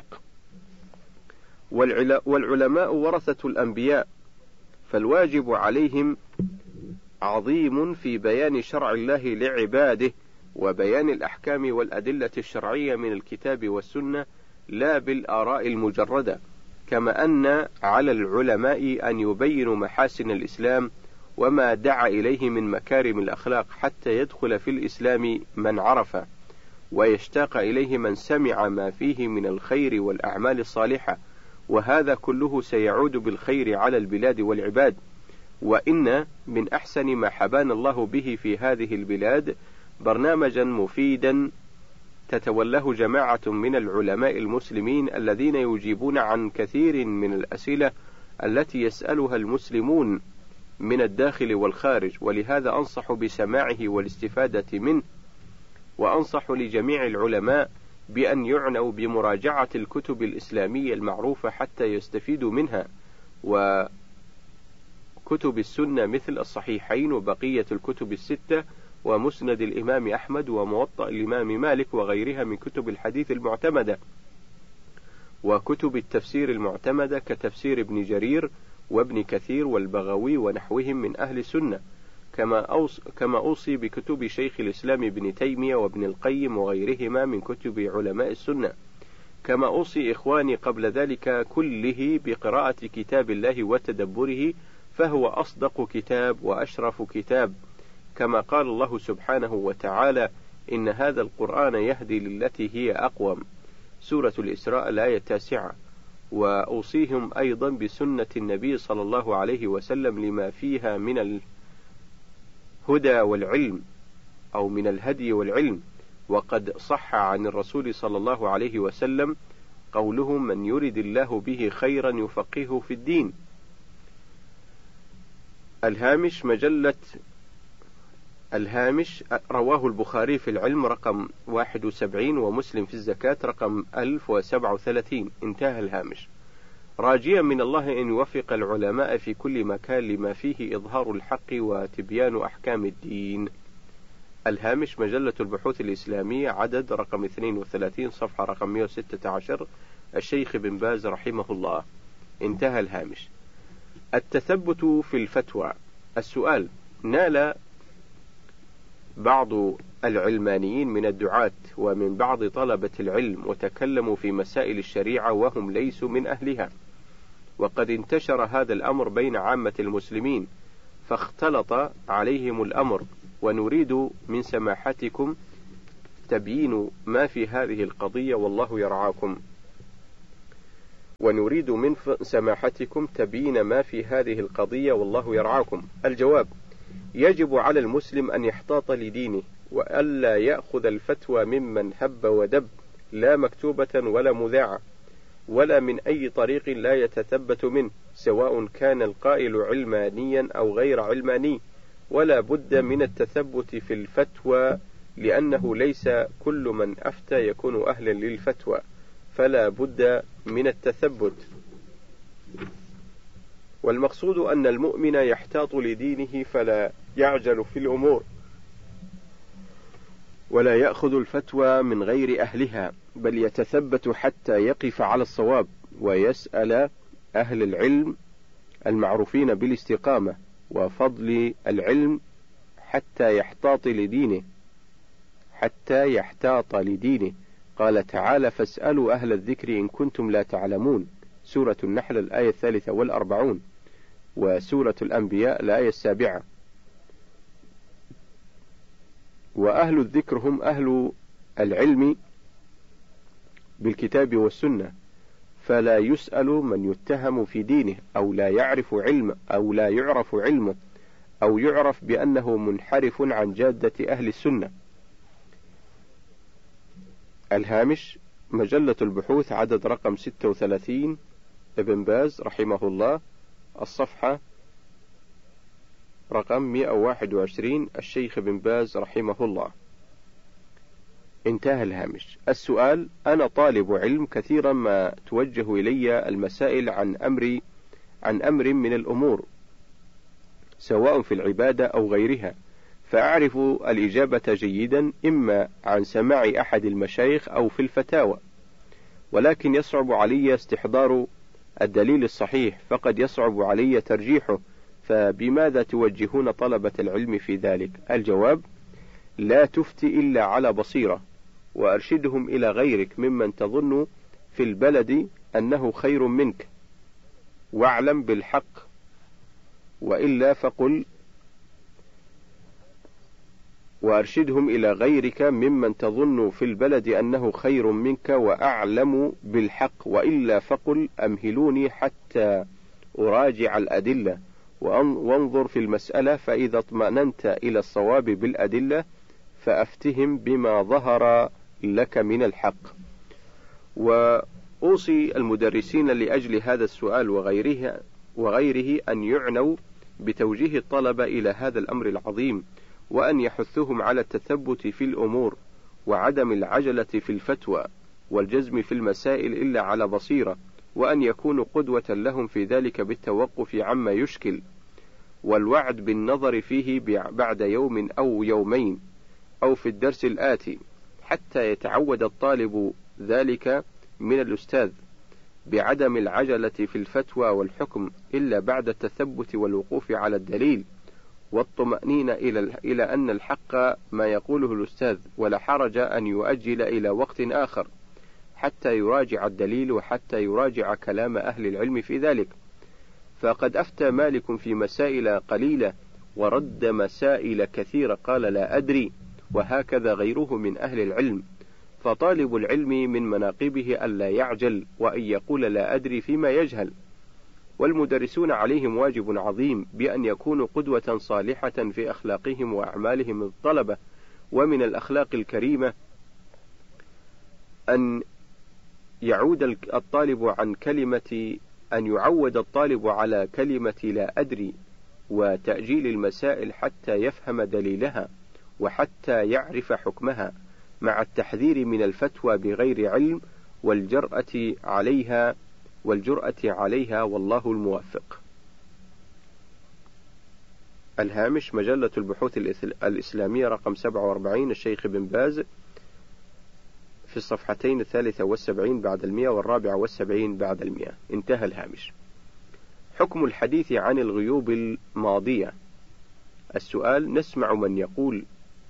والعلماء ورثة الأنبياء، فالواجب عليهم عظيم في بيان شرع الله لعباده وبيان الأحكام والأدلة الشرعية من الكتاب والسنة، لا بالآراء المجردة. كما أن على العلماء أن يبينوا محاسن الإسلام وما دعا إليه من مكارم الأخلاق، حتى يدخل في الإسلام من عرف ويشتاق إليه من سمع ما فيه من الخير والأعمال الصالحة، وهذا كله سيعود بالخير على البلاد والعباد. وإن من أحسن ما حبانا الله به في هذه البلاد برنامجا مفيدا تتولاه جماعة من العلماء المسلمين الذين يجيبون عن كثير من الأسئلة التي يسألها المسلمون من الداخل والخارج، ولهذا أنصح بسماعه والاستفادة منه. وأنصح لجميع العلماء بأن يعنوا بمراجعة الكتب الإسلامية المعروفة حتى يستفيدوا منها، وكتب السنة مثل الصحيحين وبقية الكتب الستة ومسند الإمام أحمد وموطأ الإمام مالك وغيرها من كتب الحديث المعتمدة، وكتب التفسير المعتمدة كتفسير ابن جرير وابن كثير والبغوي ونحوهم من أهل السنة. كما أوصي, كما أوصي بكتب شيخ الإسلام ابن تيمية وابن القيم وغيرهما من كتب علماء السنة. كما أوصي إخواني قبل ذلك كله بقراءة كتاب الله وتدبره، فهو أصدق كتاب وأشرف كتاب، كما قال الله سبحانه وتعالى: إن هذا القرآن يهدي للتي هي أقوم، سورة الإسراء الآية التاسعة. وأوصيهم أيضا بسنة النبي صلى الله عليه وسلم لما فيها من الهدى والعلم أو من الهدي والعلم. وقد صح عن الرسول صلى الله عليه وسلم قوله: من يرد الله به خيرا يفقهه في الدين. الهامش مجلة الهامش رواه البخاري في العلم رقم واحد وسبعين ومسلم في الزكاة رقم ألف وسبعة وثلاثين. انتهى الهامش. راجيا من الله أن يوفق العلماء في كل مكان لما فيه إظهار الحق وتبيان أحكام الدين. الهامش مجلة البحوث الإسلامية عدد رقم اثنين وثلاثين صفحة رقم مئة وستة عشر، الشيخ بن باز رحمه الله. انتهى الهامش. التثبت في الفتوى. السؤال: نال بعض العلمانيين من الدعاة ومن بعض طلبة العلم وتكلموا في مسائل الشريعة وهم ليسوا من أهلها، وقد انتشر هذا الأمر بين عامة المسلمين فاختلط عليهم الأمر، ونريد من سماحتكم تبيين ما في هذه القضية والله يرعاكم، ونريد من سماحتكم تبيين ما في هذه القضية والله يرعاكم. الجواب: يجب على المسلم أن يحتاط لدينه، وألا يأخذ الفتوى ممن هب ودب، لا مكتوبة ولا مذاعة، ولا من أي طريق لا يتثبت منه، سواء كان القائل علمانيا أو غير علماني، ولا بد من التثبت في الفتوى، لأنه ليس كل من أفتى يكون أهلا للفتوى، فلا بد من التثبت. والمقصود أن المؤمن يحتاط لدينه فلا يعجل في الأمور، ولا يأخذ الفتوى من غير أهلها، بل يتثبت حتى يقف على الصواب، ويسأل أهل العلم المعروفين بالاستقامة وفضل العلم حتى يحتاط لدينه حتى يحتاط لدينه. قال تعالى: فاسألوا أهل الذكر إن كنتم لا تعلمون، سورة النحل الآية الثالثة والأربعون، وسورة الأنبياء الآية السابعة. وأهل الذكر هم أهل العلم بالكتاب والسنة، فلا يسأل من يتهم في دينه أو لا يعرف علم أو لا يعرف علمه أو يعرف بأنه منحرف عن جادة أهل السنة. الهامش: مجلة البحوث، عدد رقم ستة وثلاثين، ابن باز رحمه الله، الصفحة رقم مئة وواحد وعشرين، الشيخ ابن باز رحمه الله. انتهى الهامش. السؤال: أنا طالب علم، كثيرا ما توجه إلي المسائل عن أمر عن أمر من الأمور، سواء في العبادة أو غيرها، فأعرف الإجابة جيدا، إما عن سماع أحد المشايخ أو في الفتاوى، ولكن يصعب علي استحضار الدليل الصحيح، فقد يصعب علي ترجيحه، فبماذا توجهون طلبة العلم في ذلك؟ الجواب: لا تفتي إلا على بصيرة، وأرشدهم إلى غيرك ممن تظن في البلد أنه خير منك، واعلم بالحق، وإلا فقل وأرشدهم إلى غيرك ممن تظن في البلد أنه خير منك وأعلم بالحق، وإلا فقل أمهلوني حتى أراجع الأدلة وانظر في المسألة، فإذا اطمأننت إلى الصواب بالأدلة فأفتهم بما ظهر لك من الحق. وأوصي المدرسين لأجل هذا السؤال وغيره, وغيره أن يعنوا بتوجيه الطلبة إلى هذا الأمر العظيم، وأن يحثهم على التثبت في الأمور، وعدم العجلة في الفتوى والجزم في المسائل إلا على بصيرة، وأن يكونوا قدوة لهم في ذلك بالتوقف عما يشكل، والوعد بالنظر فيه بعد يوم أو يومين أو في الدرس الآتي، حتى يتعود الطالب ذلك من الأستاذ، بعدم العجلة في الفتوى والحكم إلا بعد التثبت والوقوف على الدليل، والطمأنينة إلى إلى أن الحق ما يقوله الأستاذ، ولا حرج أن يؤجل إلى وقت آخر حتى يراجع الدليل، وحتى يراجع كلام أهل العلم في ذلك. فقد أفتى مالك في مسائل قليلة، ورد مسائل كثيرة قال لا أدري، وهكذا غيره من أهل العلم. فطالب العلم من مناقبه ألا يعجل، وأن يقول لا أدري فيما يجهل. والمدرسون عليهم واجب عظيم بأن يكونوا قدوة صالحة في أخلاقهم وأعمالهم الطلبة. ومن الأخلاق الكريمة أن يعود الطالب عن كلمة أن يعود الطالب على كلمة لا أدري، وتأجيل المسائل حتى يفهم دليلها وحتى يعرف حكمها، مع التحذير من الفتوى بغير علم والجرأة عليها والجرأة عليها والله الموفق. الهامش: مجلة البحوث الإسلامية رقم سبعة وأربعين، الشيخ بن باز، في الصفحتين الثالثة والسبعين بعد المئة والرابعة والسبعين بعد المئة. انتهى الهامش. حكم الحديث عن الغيوب الماضية. السؤال: نسمع من يقول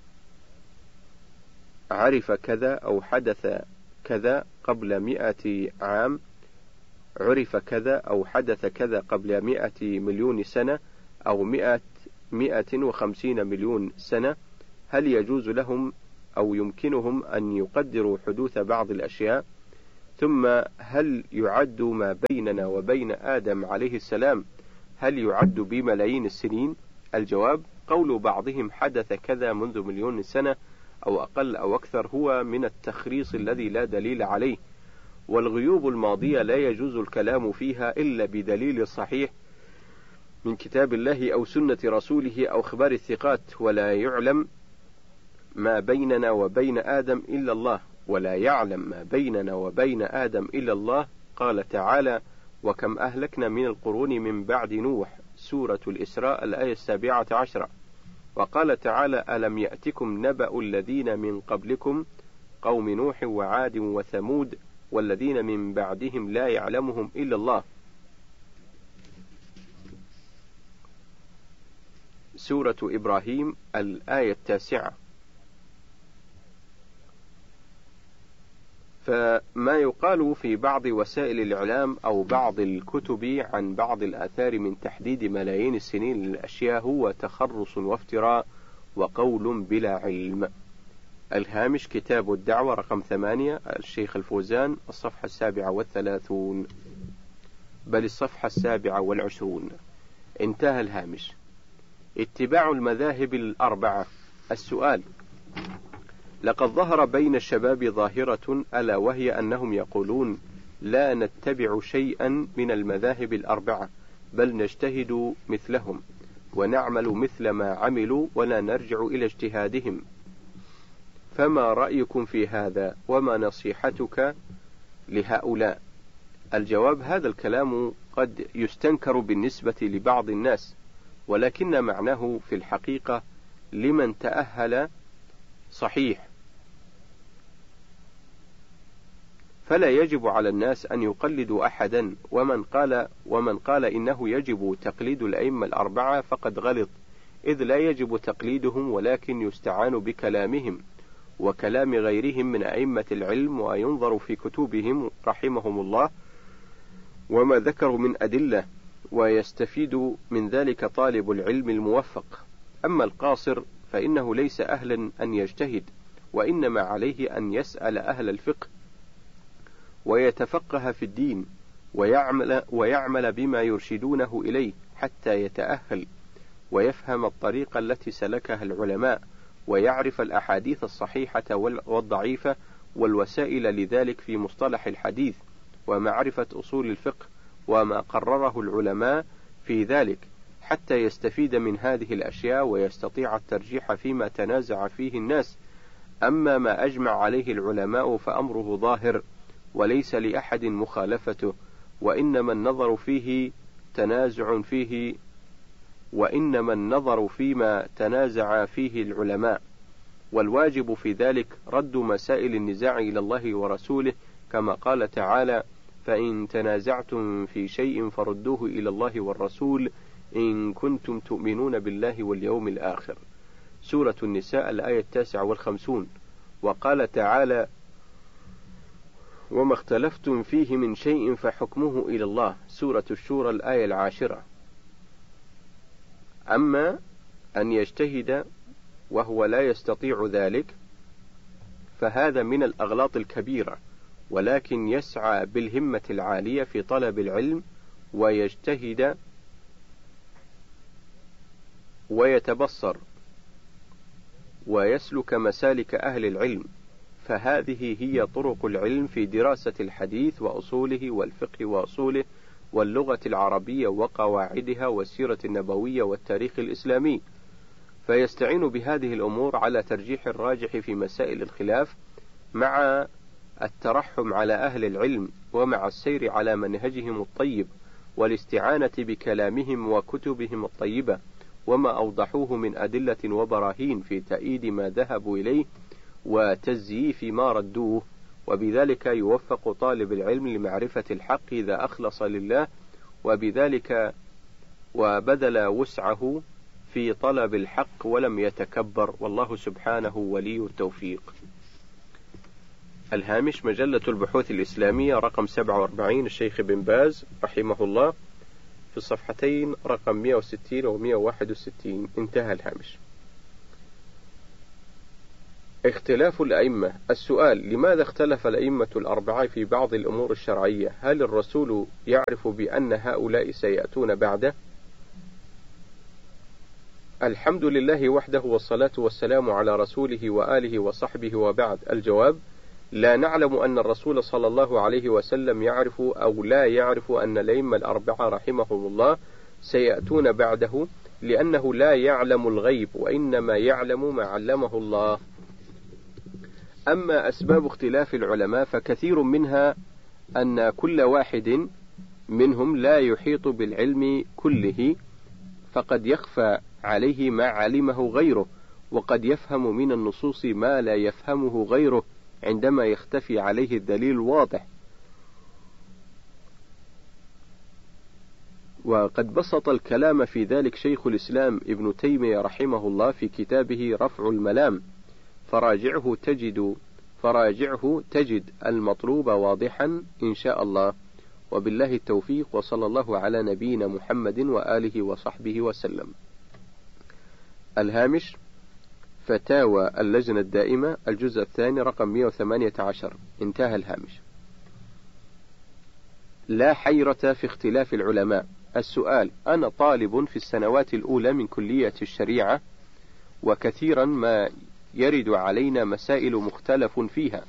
عرف كذا أو حدث كذا قبل مئة عام، عرف كذا أو حدث كذا قبل مئة مليون سنة، أو مئة مئة وخمسين مليون سنة، هل يجوز لهم أو يمكنهم أن يقدروا حدوث بعض الأشياء؟ ثم هل يعد ما بيننا وبين آدم عليه السلام هل يعد بملايين السنين؟ الجواب: قول بعضهم حدث كذا منذ مليون سنة أو أقل أو أكثر هو من التخريص الذي لا دليل عليه، والغيوب الماضية لا يجوز الكلام فيها إلا بدليل صحيح من كتاب الله أو سنة رسوله أو خبار الثقات، ولا يعلم ما بيننا وبين آدم إلا الله، ولا يعلم ما بيننا وبين آدم إلا الله. قال تعالى: وكم أهلكنا من القرون من بعد نوح، سورة الإسراء الآية السابعة عشرة. وقال تعالى: ألم يأتكم نبأ الذين من قبلكم قوم نوح وعاد وثمود والذين من بعدهم لا يعلمهم إلا الله، سورة إبراهيم الآية التاسعة. فما يقال في بعض وسائل الإعلام أو بعض الكتب عن بعض الآثار من تحديد ملايين السنين للأشياء هو تخرص وافتراء وقول بلا علم. الهامش: كتاب الدعوة رقم ثمانية، الشيخ الفوزان، الصفحة السابعة والثلاثون، بل الصفحة السابعة والعشرون. انتهى الهامش. اتباع المذاهب الأربعة. السؤال: لقد ظهر بين الشباب ظاهرة ألا وهي أنهم يقولون لا نتبع شيئا من المذاهب الأربعة بل نجتهد مثلهم ونعمل مثل ما عملوا ولا نرجع إلى اجتهادهم، فما رأيكم في هذا وما نصيحتك لهؤلاء؟ الجواب: هذا الكلام قد يستنكر بالنسبة لبعض الناس، ولكن معناه في الحقيقة لمن تأهل صحيح، فلا يجب على الناس أن يقلدوا أحدا، ومن قال ومن قال إنه يجب تقليد الأئمة الأربعة فقد غلط، إذ لا يجب تقليدهم ولكن يستعان بكلامهم وكلام غيرهم من أئمة العلم، وينظر في كتبهم رحمهم الله وما ذكروا من أدلة، ويستفيد من ذلك طالب العلم الموفق. أما القاصر فإنه ليس أهلا أن يجتهد، وإنما عليه أن يسأل أهل الفقه ويتفقه في الدين ويعمل, ويعمل بما يرشدونه إليه حتى يتأهل ويفهم الطريقة التي سلكها العلماء، ويعرف الأحاديث الصحيحة والضعيفة والوسائل لذلك في مصطلح الحديث، ومعرفة أصول الفقه وما قرره العلماء في ذلك، حتى يستفيد من هذه الأشياء ويستطيع الترجيح فيما تنازع فيه الناس. أما ما أجمع عليه العلماء فأمره ظاهر وليس لأحد مخالفته، وإنما النظر فيه تنازع فيه وإنما النظر فيما تنازع فيه العلماء، والواجب في ذلك رد مسائل النزاع إلى الله ورسوله، كما قال تعالى: فإن تنازعتم في شيء فردوه إلى الله والرسول إن كنتم تؤمنون بالله واليوم الآخر، سورة النساء الآية التاسعة والخمسون. وقال تعالى: وما اختلفتم فيه من شيء فحكمه إلى الله، سورة الشورى الآية العاشرة. أما أن يجتهد وهو لا يستطيع ذلك فهذا من الأغلاط الكبيرة، ولكن يسعى بالهمة العالية في طلب العلم ويجتهد ويتبصر ويسلك مسالك أهل العلم، فهذه هي طرق العلم في دراسة الحديث وأصوله والفقه وأصوله واللغة العربية وقواعدها والسيرة النبوية والتاريخ الإسلامي، فيستعين بهذه الأمور على ترجيح الراجح في مسائل الخلاف مع الترحم على أهل العلم ومع السير على منهجهم الطيب والاستعانة بكلامهم وكتبهم الطيبة وما أوضحوه من أدلة وبراهين في تأييد ما ذهبوا إليه وتزييف ما ردوه، وبذلك يوفق طالب العلم لمعرفة الحق إذا أخلص لله، وبذلك وبذل وسعه في طلب الحق ولم يتكبر، والله سبحانه ولي التوفيق. الهامش: مجلة البحوث الإسلامية رقم سبعة وأربعين، الشيخ بن باز رحمه الله، في الصفحتين رقم مئة وستين و مئة وواحد وستين. انتهى الهامش. اختلاف الأئمة. السؤال: لماذا اختلف الأئمة الأربعة في بعض الأمور الشرعية؟ هل الرسول يعرف بأن هؤلاء سيأتون بعده؟ الحمد لله وحده، والصلاة والسلام على رسوله وآله وصحبه، وبعد. الجواب: لا نعلم أن الرسول صلى الله عليه وسلم يعرف أو لا يعرف أن الأئمة الأربعة رحمهم الله سيأتون بعده، لأنه لا يعلم الغيب، وإنما يعلم ما علمه الله. أما أسباب اختلاف العلماء فكثير منها أن كل واحد منهم لا يحيط بالعلم كله، فقد يخفى عليه ما علمه غيره، وقد يفهم من النصوص ما لا يفهمه غيره عندما يختفي عليه الدليل الواضح. وقد بسط الكلام في ذلك شيخ الإسلام ابن تيمية رحمه الله في كتابه رفع الملام، فراجعه تجد فراجعه تجد المطلوب واضحا إن شاء الله. وبالله التوفيق، وصلى الله على نبينا محمد وآله وصحبه وسلم. الهامش: فتاوى اللجنة الدائمة، الجزء الثاني، رقم مئة وثمانية عشر. انتهى الهامش. لا حيرة في اختلاف العلماء. السؤال: أنا طالب في السنوات الأولى من كلية الشريعة، وكثيرا ما يرد علينا مسائل مختلف فيها،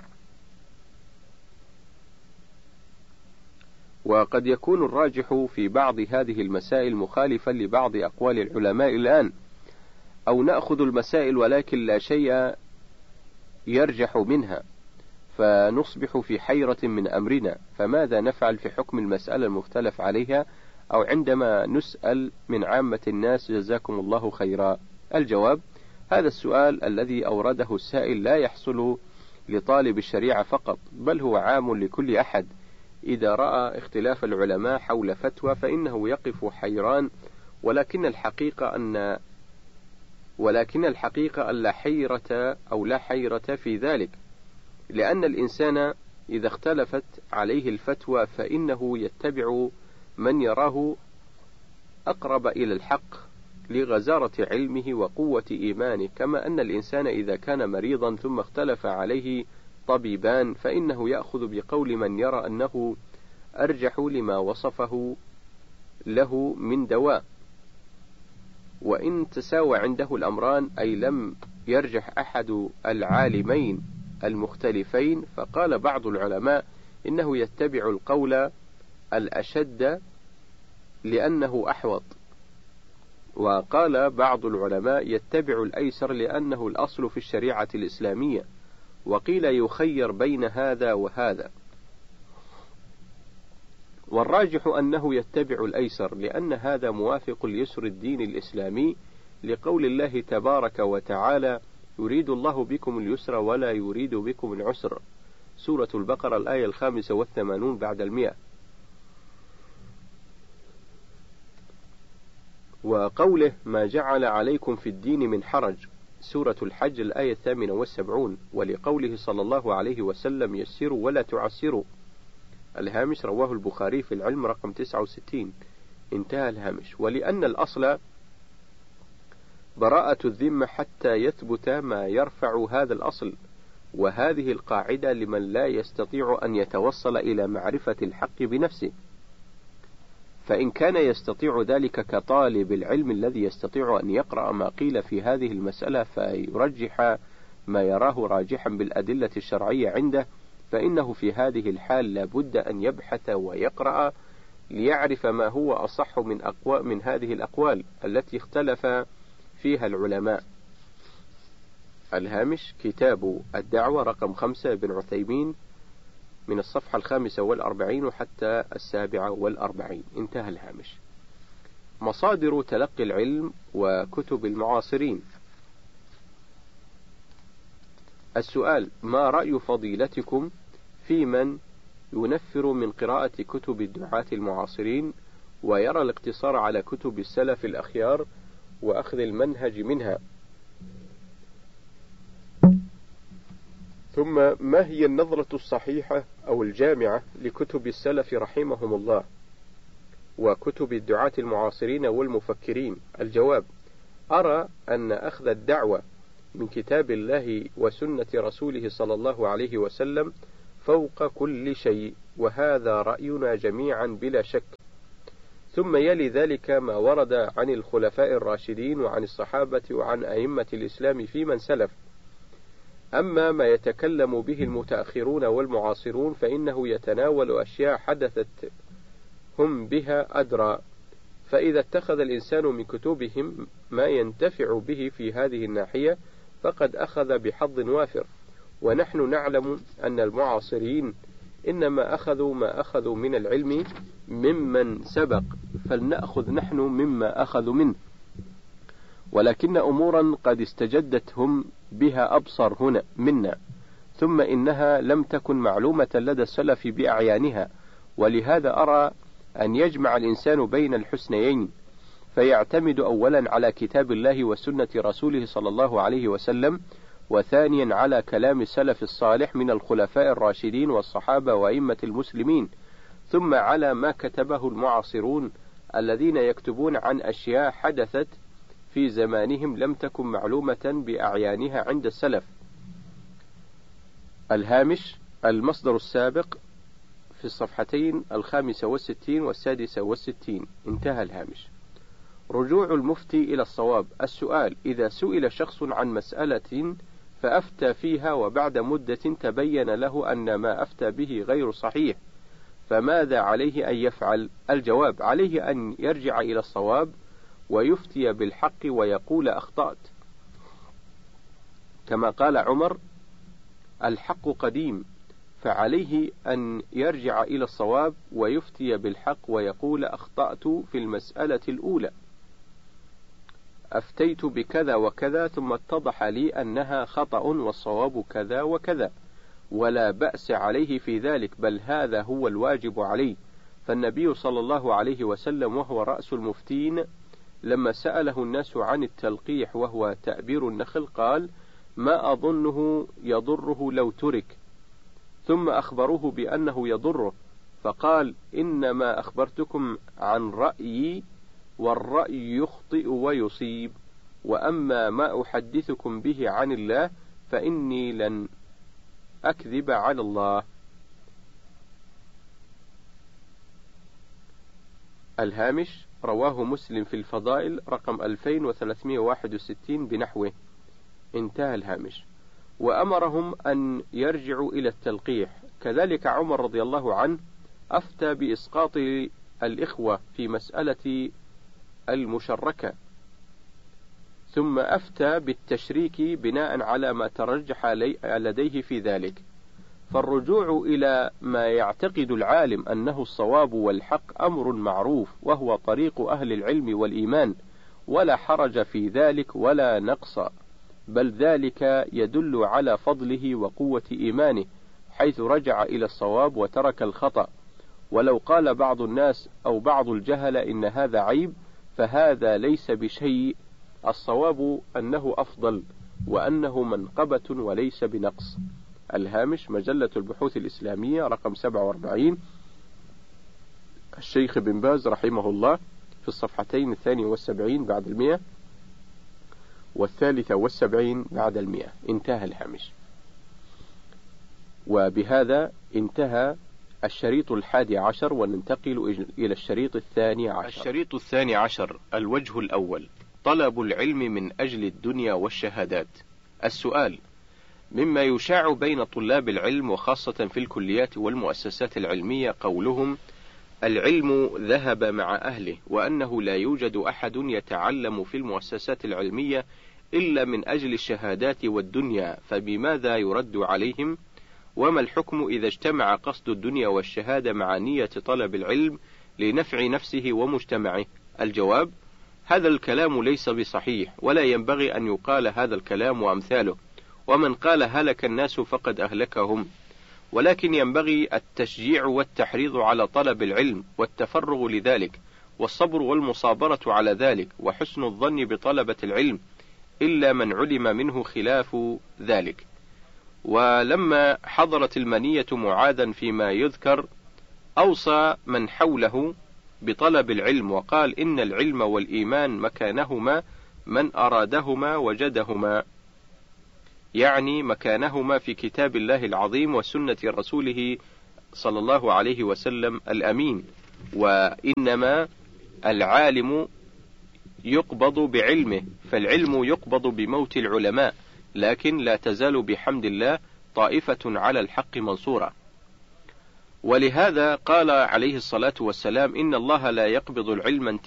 وقد يكون الراجح في بعض هذه المسائل مخالفا لبعض أقوال العلماء الآن، أو نأخذ المسائل ولكن لا شيء يرجح منها، فنصبح في حيرة من أمرنا، فماذا نفعل في حكم المسألة المختلف عليها، أو عندما نسأل من عامة الناس جزاكم الله خيرا؟ الجواب: هذا السؤال الذي أورده السائل لا يحصل لطالب الشريعة فقط، بل هو عام لكل أحد. إذا رأى اختلاف العلماء حول فتوى فإنه يقف حيران، ولكن الحقيقة أن ولكن الحقيقة أن لا حيرة أو لا حيرة في ذلك، لأن الإنسان إذا اختلفت عليه الفتوى فإنه يتبع من يراه أقرب إلى الحق لغزارة علمه وقوة إيمانه، كما أن الإنسان إذا كان مريضا ثم اختلف عليه طبيبان فإنه يأخذ بقول من يرى أنه أرجح لما وصفه له من دواء. وإن تساوى عنده الأمران، أي لم يرجح أحد العالمين المختلفين، فقال بعض العلماء إنه يتبع القول الأشد لأنه أحوط، وقال بعض العلماء يتبع الأيسر لأنه الأصل في الشريعة الإسلامية، وقيل يخير بين هذا وهذا. والراجح أنه يتبع الأيسر، لأن هذا موافق ليسر الدين الإسلامي، لقول الله تبارك وتعالى: يريد الله بكم اليسر ولا يريد بكم العسر، سورة البقرة الآية الخامسة والثمانون بعد المئة. وقوله: ما جعل عليكم في الدين من حرج، سورة الحج الآية الثامنة والسبعون. ولقوله صلى الله عليه وسلم: يسروا ولا تعسروا. الهامش: رواه البخاري في العلم رقم تسعة وستين. انتهى الهامش. ولأن الأصل براءة الذمة حتى يثبت ما يرفع هذا الأصل، وهذه القاعدة لمن لا يستطيع أن يتوصل إلى معرفة الحق بنفسه، فإن كان يستطيع ذلك كطالب العلم الذي يستطيع أن يقرأ ما قيل في هذه المسألة فيرجح ما يراه راجحا بالأدلة الشرعية عنده، فإنه في هذه الحال لا بد أن يبحث ويقرأ ليعرف ما هو أصح من أقوى من هذه الأقوال التي اختلف فيها العلماء. الهامش: كتاب الدعوة رقم خمسة ابن عثيمين، من الصفحة الخامسة والأربعين وحتى السابعة والأربعين. انتهى الهامش. مصادر تلقي العلم وكتب المعاصرين. السؤال: ما رأي فضيلتكم في من ينفر من قراءة كتب الدعاة المعاصرين ويرى الاقتصار على كتب السلف الأخيار وأخذ المنهج منها؟ ثم ما هي النظرة الصحيحة أو الجامعة لكتب السلف رحمهم الله وكتب الدعاة المعاصرين والمفكرين؟ الجواب: أرى أن أخذ الدعوة من كتاب الله وسنة رسوله صلى الله عليه وسلم فوق كل شيء، وهذا رأينا جميعا بلا شك. ثم يلي ذلك ما ورد عن الخلفاء الراشدين وعن الصحابة وعن أئمة الإسلام في من سلف. أما ما يتكلم به المتأخرون والمعاصرون فإنه يتناول أشياء حدثت هم بها أدرى، فإذا اتخذ الإنسان من كتبهم ما ينتفع به في هذه الناحية فقد أخذ بحظ وافر. ونحن نعلم أن المعاصرين إنما أخذوا ما أخذوا من العلم ممن سبق، فلنأخذ نحن مما أخذوا منه، ولكن أمورا قد استجدت هم بها أبصر هنا منا، ثم إنها لم تكن معلومة لدى السلف بأعيانها، ولهذا أرى أن يجمع الإنسان بين الحسنيين، فيعتمد أولا على كتاب الله وسنة رسوله صلى الله عليه وسلم، وثانيا على كلام السلف الصالح من الخلفاء الراشدين والصحابة وأئمة المسلمين، ثم على ما كتبه المعاصرون الذين يكتبون عن أشياء حدثت في زمانهم لم تكن معلومة بأعيانها عند السلف. الهامش: المصدر السابق في الصفحتين الخامسة والستين والسادسة والستين. انتهى الهامش. رجوع المفتي إلى الصواب. السؤال: إذا سئل شخص عن مسألة فأفتى فيها وبعد مدة تبين له أن ما أفتى به غير صحيح، فماذا عليه أن يفعل؟ الجواب: عليه أن يرجع إلى الصواب ويفتي بالحق ويقول أخطأت، كما قال عمر: الحق قديم، فعليه أن يرجع إلى الصواب ويفتي بالحق ويقول أخطأت في المسألة الأولى، أفتيت بكذا وكذا ثم اتضح لي أنها خطأ والصواب كذا وكذا، ولا بأس عليه في ذلك، بل هذا هو الواجب عليه. فالنبي صلى الله عليه وسلم وهو رأس المفتين لما سأله الناس عن التلقيح وهو تأبير النخل قال: ما أظنه يضره لو ترك، ثم أخبروه بأنه يضره، فقال: إنما أخبرتكم عن رأيي، والرأي يخطئ ويصيب، وأما ما أحدثكم به عن الله فإني لن أكذب على الله. الهامش: رواه مسلم في الفضائل رقم ألفين وثلاثمائة وواحد وستين بنحوه. انتهى الهامش. وأمرهم أن يرجعوا إلى التلقيح. كذلك عمر رضي الله عنه أفتى بإسقاط الإخوة في مسألة المشركة، ثم أفتى بالتشريك بناء على ما ترجح لديه في ذلك. فالرجوع إلى ما يعتقد العالم أنه الصواب والحق أمر معروف، وهو طريق أهل العلم والإيمان، ولا حرج في ذلك ولا نقص، بل ذلك يدل على فضله وقوة إيمانه، حيث رجع إلى الصواب وترك الخطأ. ولو قال بعض الناس أو بعض الجهل إن هذا عيب فهذا ليس بشيء، الصواب أنه أفضل وأنه منقبة وليس بنقص. الهامش: مجلة البحوث الإسلامية رقم سبعة وأربعين، الشيخ بن باز رحمه الله، في الصفحتين الثانية والسبعين بعد المئة والثالثة والسبعين بعد المئة. انتهى الهامش. وبهذا انتهى الشريط الحادي عشر، وننتقل إلى الشريط الثاني عشر. الشريط الثاني عشر: الوجه الأول: طلب العلم من أجل الدنيا والشهادات. السؤال: مما يشاع بين طلاب العلم وخاصة في الكليات والمؤسسات العلمية قولهم: العلم ذهب مع أهله، وأنه لا يوجد أحد يتعلم في المؤسسات العلمية إلا من أجل الشهادات والدنيا، فبماذا يرد عليهم؟ وما الحكم إذا اجتمع قصد الدنيا والشهادة مع نية طلب العلم لنفع نفسه ومجتمعه؟ الجواب: هذا الكلام ليس بصحيح، ولا ينبغي أن يقال هذا الكلام وأمثاله، ومن قال هلك الناس فقد أهلكهم، ولكن ينبغي التشجيع والتحريض على طلب العلم والتفرغ لذلك، والصبر والمصابرة على ذلك، وحسن الظن بطلبة العلم، إلا من علم منه خلاف ذلك. ولما حضرت المنية معاذا فيما يذكر أوصى من حوله بطلب العلم، وقال: إن العلم والإيمان مكانهما، من أرادهما وجدهما. يعني مكانهما في كتاب الله العظيم وسنة رسوله صلى الله عليه وسلم الأمين. وإنما العالم يقبض بعلمه، فالعلم يقبض بموت العلماء، لكن لا تزال بحمد الله طائفة على الحق منصورة. ولهذا قال عليه الصلاة والسلام: إن الله لا يقبض العلم